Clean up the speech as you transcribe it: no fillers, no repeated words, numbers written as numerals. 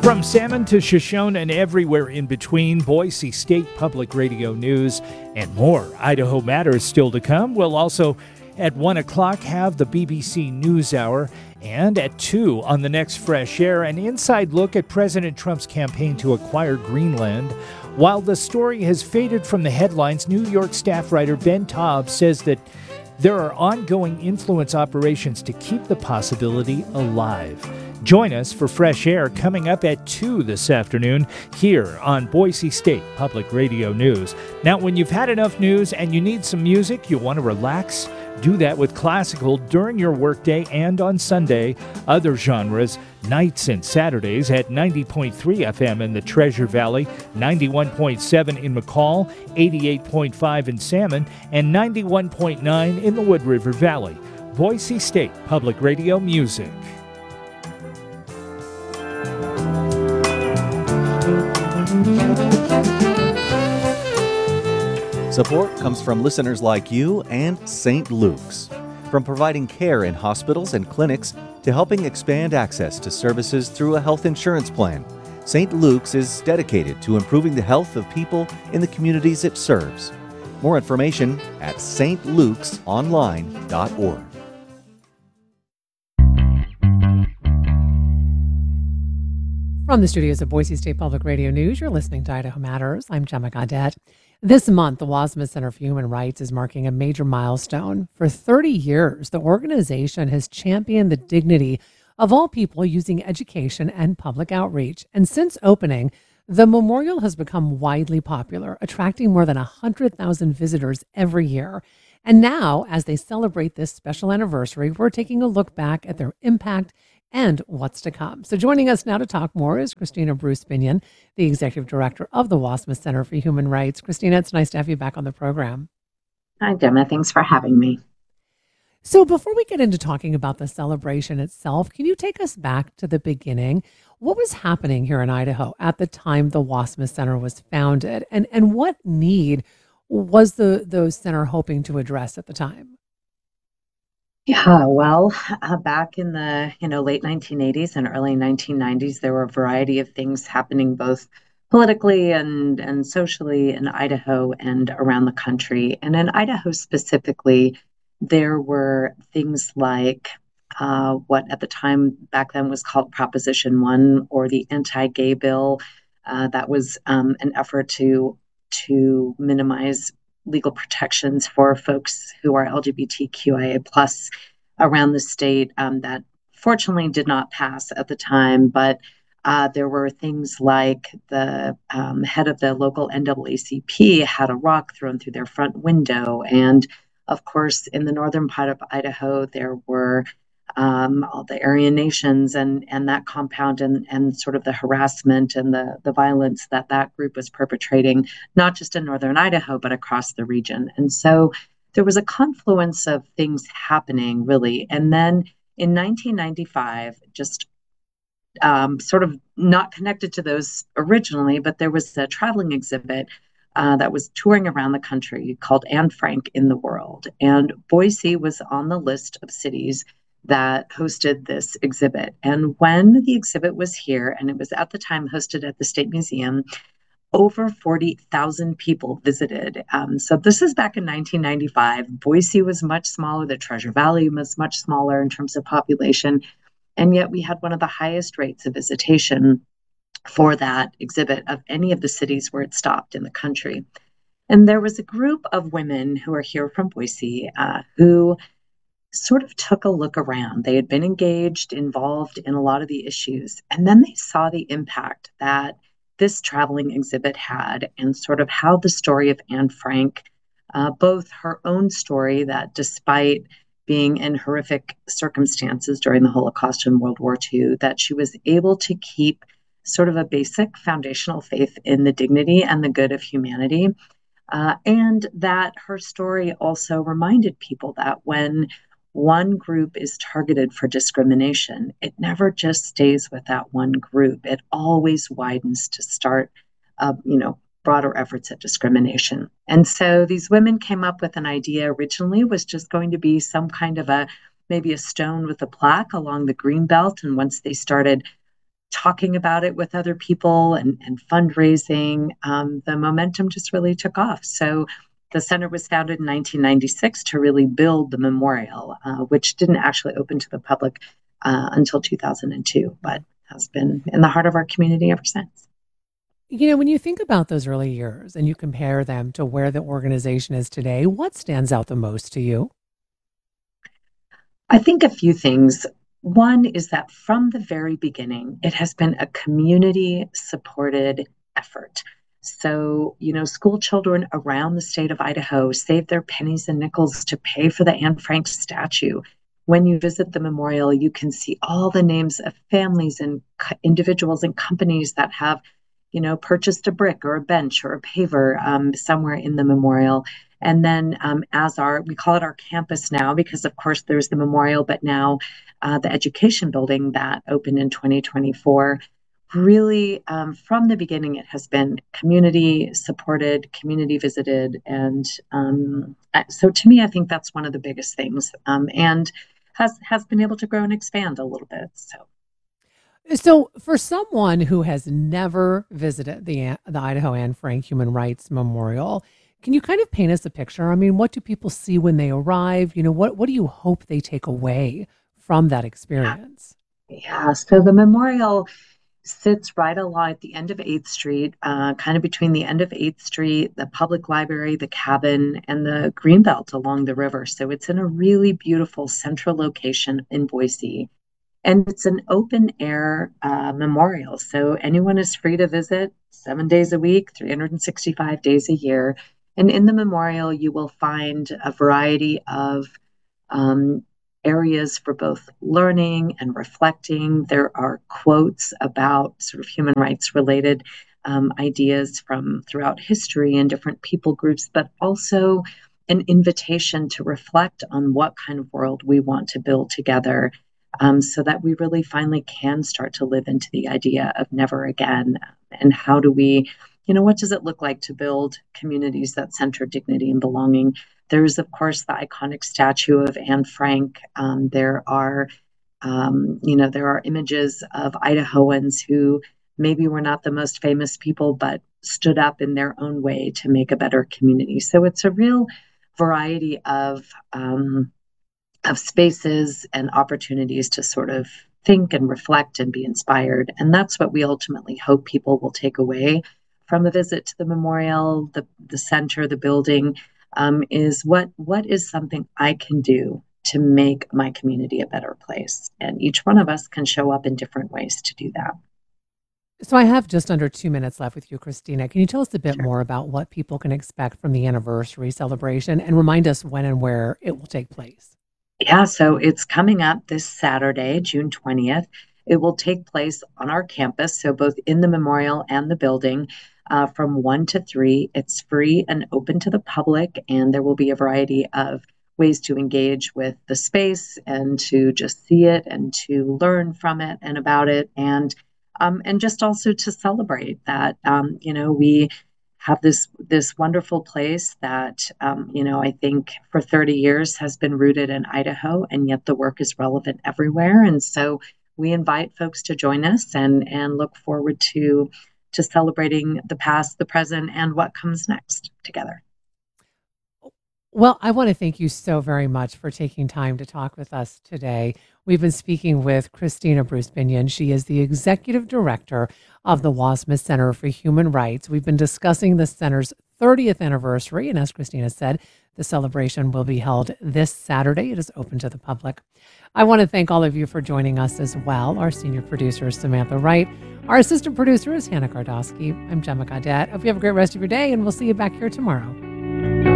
From Salmon to Shoshone and everywhere in between, Boise State Public Radio News and more Idaho Matters still to come. We'll also, at 1 o'clock, have the BBC NewsHour, and at 2 on the next Fresh Air, an inside look at President Trump's campaign to acquire Greenland. While the story has faded from the headlines, New York staff writer Ben Taub says that there are ongoing influence operations to keep the possibility alive. Join us for Fresh Air coming up at 2 this afternoon here on Boise State Public Radio News. Now, when you've had enough news and you need some music, you want to relax, do that with classical during your workday and on Sunday. Other genres, nights and Saturdays at 90.3 FM in the Treasure Valley, 91.7 in McCall, 88.5 in Salmon, and 91.9 in the Wood River Valley. Boise State Public Radio Music. Support comes from listeners like you and St. Luke's. From providing care in hospitals and clinics to helping expand access to services through a health insurance plan, St. Luke's is dedicated to improving the health of people in the communities it serves. More information at stlukesonline.org. From the studios of Boise State Public Radio News, you're listening to Idaho Matters. I'm Gemma Gaudette. This month, the Wasserman Center for Human Rights is marking a major milestone. For 30 years, the organization has championed the dignity of all people using education and public outreach. And since opening, the memorial has become widely popular, attracting more than 100,000 visitors every year. And now, as they celebrate this special anniversary, we're taking a look back at their impact and what's to come. So joining us now to talk more is Christina Bruce Binion, the Executive Director of the Wasserman Center for Human Rights. Christina, it's nice to have you back on the program. Hi, Gemma. Thanks for having me. So before we get into talking about the celebration itself, can you take us back to the beginning? What was happening here in Idaho at the time the Wasserman Center was founded? And what need was the center hoping to address at the time? Yeah, well, back in the late 1980s and early 1990s, there were a variety of things happening both politically and socially in Idaho and around the country. And in Idaho specifically, there were things like what at the time back then was called Proposition 1, or the anti-gay bill. That was an effort to minimize legal protections for folks who are LGBTQIA plus around the state. That fortunately did not pass at the time, but there were things like the head of the local NAACP had a rock thrown through their front window. And of course, in the northern part of Idaho, there were all the Aryan nations and that compound and sort of the harassment and the violence that group was perpetrating, not just in northern Idaho, but across the region. And so there was a confluence of things happening, really. And then in 1995, just sort of not connected to those originally, but there was a traveling exhibit that was touring around the country called Anne Frank in the World. And Boise was on the list of cities that hosted this exhibit. And when the exhibit was here, and it was at the time hosted at the State Museum, over 40,000 people visited. So this is back in 1995. Boise was much smaller. The Treasure Valley was much smaller in terms of population. And yet we had one of the highest rates of visitation for that exhibit of any of the cities where it stopped in the country. And there was a group of women who are here from Boise who sort of took a look around. They had been engaged, involved in a lot of the issues, and then they saw the impact that this traveling exhibit had and sort of how the story of Anne Frank, both her own story that despite being in horrific circumstances during the Holocaust and World War II, that she was able to keep sort of a basic foundational faith in the dignity and the good of humanity. And that her story also reminded people that when one group is targeted for discrimination, it never just stays with that one group. It always widens to start, broader efforts at discrimination. And so these women came up with an idea. Originally was just going to be some kind of maybe a stone with a plaque along the green belt. And once they started talking about it with other people and fundraising, the momentum just really took off. So the center was founded in 1996 to really build the memorial, which didn't actually open to the public until 2002, but has been in the heart of our community ever since. When you think about those early years and you compare them to where the organization is today, what stands out the most to you? I think a few things. One is that from the very beginning, it has been a community supported effort. So, school children around the state of Idaho save their pennies and nickels to pay for the Anne Frank statue. When you visit the memorial, you can see all the names of families and individuals and companies that have, purchased a brick or a bench or a paver somewhere in the memorial. And then, we call it our campus now because, of course, there's the memorial, but now the education building that opened in 2024. Really, from the beginning, it has been community supported, community visited. And so to me, I think that's one of the biggest things, and has been able to grow and expand a little bit. So, for someone who has never visited the Idaho Anne Frank Human Rights Memorial, can you kind of paint us a picture? I mean, what do people see when they arrive? What do you hope they take away from that experience? Yeah, so the memorial sits right along at the end of 8th Street, kind of between the end of 8th Street, the public library, the cabin, and the greenbelt along the river. So it's in a really beautiful central location in Boise. And it's an open air memorial. So anyone is free to visit 7 days a week, 365 days a year. And in the memorial, you will find a variety of um, areas for both learning and reflecting. There are quotes about sort of human rights related ideas from throughout history and different people groups, but also an invitation to reflect on what kind of world we want to build together, so that we really finally can start to live into the idea of never again. And how do we, what does it look like to build communities that center dignity and belonging? There's, of course, the iconic statue of Anne Frank. There are images of Idahoans who maybe were not the most famous people, but stood up in their own way to make a better community. So it's a real variety of spaces and opportunities to sort of think and reflect and be inspired. And that's what we ultimately hope people will take away from a visit to the memorial, the center, the building, is what is something I can do to make my community a better place. And each one of us can show up in different ways to do that. So, I have just under 2 minutes left with you, Christina. Can you tell us a bit Sure. more about what people can expect from the anniversary celebration and remind us when and where it will take place? Yeah, so it's coming up this Saturday, June 20th. It will take place on our campus, so both in the memorial and the building, from 1 to 3. It's free and open to the public, and there will be a variety of ways to engage with the space and to just see it and to learn from it and about it, and just also to celebrate that, we have this wonderful place that, I think for 30 years has been rooted in Idaho, and yet the work is relevant everywhere. And so we invite folks to join us and look forward to celebrating the past, the present, and what comes next together. Well, I want to thank you so very much for taking time to talk with us today. We've been speaking with Christina Bruce Binion. She is the executive director of the Wassmuth Center for Human Rights. We've been discussing the center's 30th anniversary, and as Christina said, the celebration will be held this Saturday. It is open to the public. I want to thank all of you for joining us as well. Our senior producer is Samantha Wright. Our assistant producer is Hannah Kardowski. I'm Gemma Gaudette. Hope you have a great rest of your day, and we'll see you back here tomorrow.